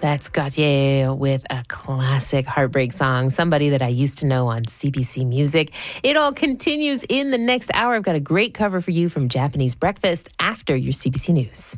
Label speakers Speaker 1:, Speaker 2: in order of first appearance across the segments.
Speaker 1: That's Gautier with a classic heartbreak song, Somebody That I Used to Know on CBC Music. It all continues in the next hour. I've got a great cover for you from Japanese Breakfast after your CBC News.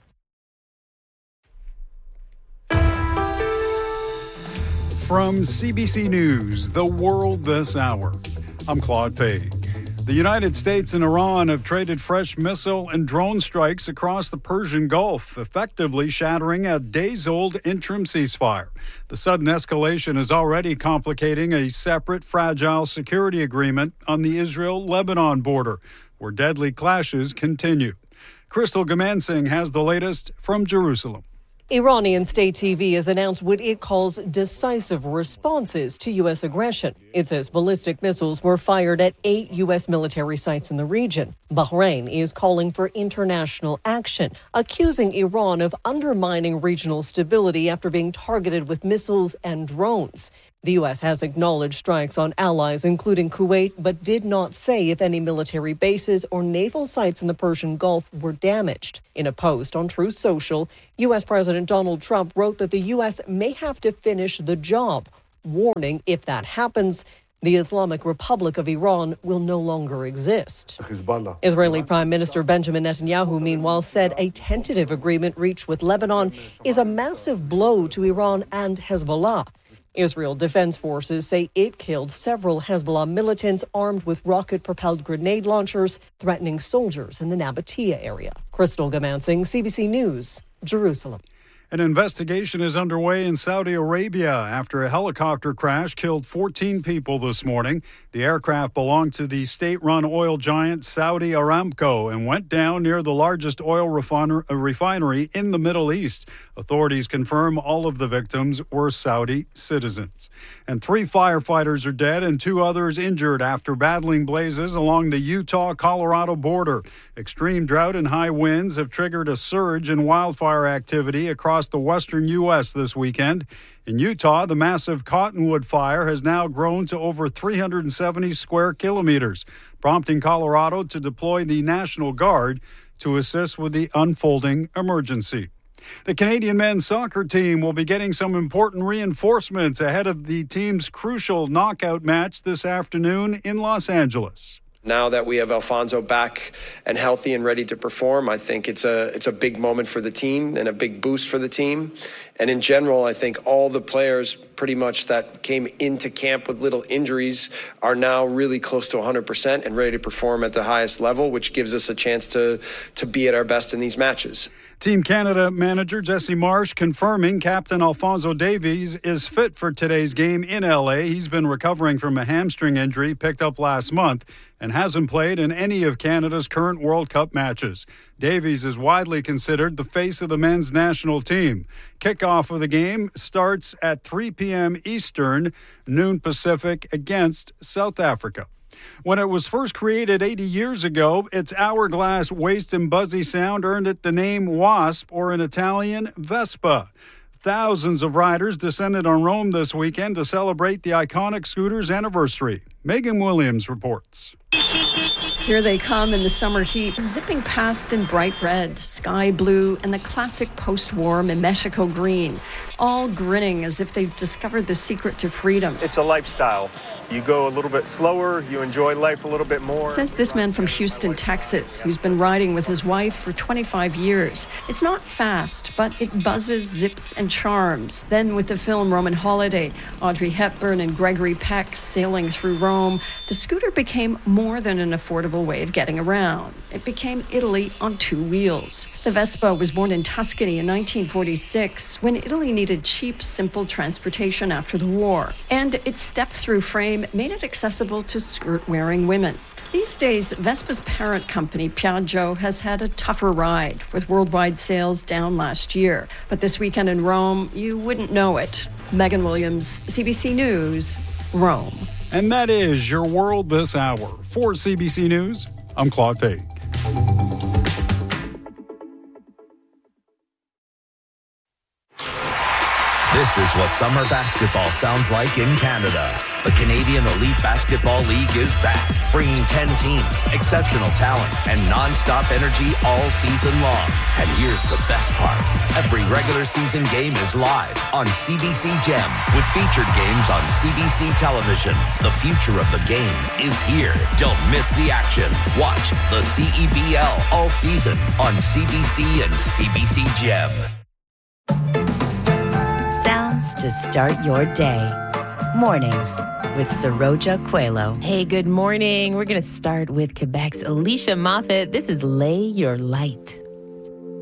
Speaker 2: From CBC News, The World This Hour, I'm Claude Page. The United States and Iran have traded fresh missile and drone strikes across the Persian Gulf, effectively shattering a days-old interim ceasefire. The sudden escalation is already complicating a separate, fragile security agreement on the Israel-Lebanon border, where deadly clashes continue. Crystal Gamansingh has the latest from Jerusalem.
Speaker 3: Iranian state TV has announced what it calls decisive responses to U.S. aggression. It says ballistic missiles were fired at 8 U.S. military sites in the region. Bahrain is calling for international action, accusing Iran of undermining regional stability after being targeted with missiles and drones. The U.S. has acknowledged strikes on allies, including Kuwait, but did not say if any military bases or naval sites in the Persian Gulf were damaged. In a post on Truth Social, U.S. President Donald Trump wrote that the U.S. may have to finish the job, warning if that happens, the Islamic Republic of Iran will no longer exist. Israeli Prime Minister Benjamin Netanyahu, meanwhile, said a tentative agreement reached with Lebanon is a massive blow to Iran and Hezbollah. Israel Defense Forces say it killed several Hezbollah militants armed with rocket-propelled grenade launchers, threatening soldiers in the Nabatea area. Crystal Gamansingh, CBC News, Jerusalem.
Speaker 2: An investigation is underway in Saudi Arabia after a helicopter crash killed 14 people this morning. The aircraft belonged to the state-run oil giant Saudi Aramco and went down near the largest oil refinery in the Middle East. Authorities confirm all of the victims were Saudi citizens. And 3 firefighters are dead and 2 others injured after battling blazes along the Utah-Colorado border. Extreme drought and high winds have triggered a surge in wildfire activity across the western U.S. this weekend. In Utah, the massive Cottonwood fire has now grown to over 370 square kilometers, prompting Colorado to deploy the National Guard to assist with the unfolding emergency. The Canadian men's soccer team will be getting some important reinforcements ahead of the team's crucial knockout match this afternoon in Los Angeles.
Speaker 4: Now that we have Alfonso back and healthy and ready to perform, I think it's a big moment for the team and a big boost for the team. And in general, I think all the players pretty much that came into camp with little injuries are now really close to 100% and ready to perform at the highest level, which gives us a chance to be at our best in these matches.
Speaker 2: Team Canada manager Jesse Marsh confirming Captain Alfonso Davies is fit for today's game in L.A. He's been recovering from a hamstring injury picked up last month and hasn't played in any of Canada's current World Cup matches. Davies is widely considered the face of the men's national team. Kickoff of the game starts at 3 p.m. Eastern, noon Pacific against South Africa. When it was first created 80 years ago, its hourglass, waist and buzzy sound earned it the name Wasp, or in Italian, Vespa. Thousands of riders descended on Rome this weekend to celebrate the iconic scooter's anniversary. Megan Williams reports.
Speaker 5: Here they come in the summer heat, zipping past in bright red, sky blue, and the classic post-war Mexico green, all grinning as if they've discovered the secret to freedom.
Speaker 6: It's a lifestyle. You go a little bit slower, you enjoy life a little bit more.
Speaker 5: Says this man from Houston, Texas, who's been riding with his wife for 25 years. It's not fast, but it buzzes, zips, and charms. Then with the film Roman Holiday, Audrey Hepburn and Gregory Peck sailing through Rome, the scooter became more than an affordable way of getting around. It became Italy on 2 wheels. The Vespa was born in Tuscany in 1946, when Italy needed cheap, simple transportation after the war. And its step-through frame made it accessible to skirt-wearing women. These days, Vespa's parent company, Piaggio, has had a tougher ride, with worldwide sales down last year. But this weekend in Rome, you wouldn't know it. Megan Williams, CBC News, Rome.
Speaker 2: And that is your world this hour. For CBC News, I'm Claude Page.
Speaker 7: This is what summer basketball sounds like in Canada. The Canadian Elite Basketball League is back, bringing 10 teams, exceptional talent, and non-stop energy all season long. And here's the best part. Every regular season game is live on CBC Gem with featured games on CBC television. The future of the game is here. Don't miss the action. Watch the CEBL all season on CBC and CBC Gem.
Speaker 8: Sounds to start your day. Mornings with Saroja Coelho.
Speaker 1: Hey, good morning. We're going to start with Quebec's Alicia Moffat. This is Lay Your Light.